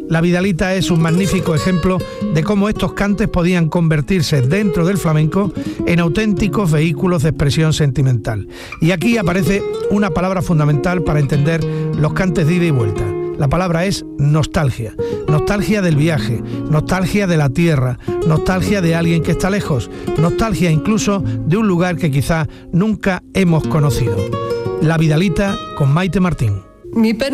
La Vidalita es un magnífico ejemplo de cómo estos cantes podían convertirse dentro del flamenco en auténticos vehículos de expresión sentimental. Y aquí aparece una palabra fundamental para entender los cantes de ida y vuelta. La palabra es nostalgia. Nostalgia del viaje, nostalgia de la tierra, nostalgia de alguien que está lejos, nostalgia incluso de un lugar que quizá nunca hemos conocido. La Vidalita con Maite Martín. Mi pena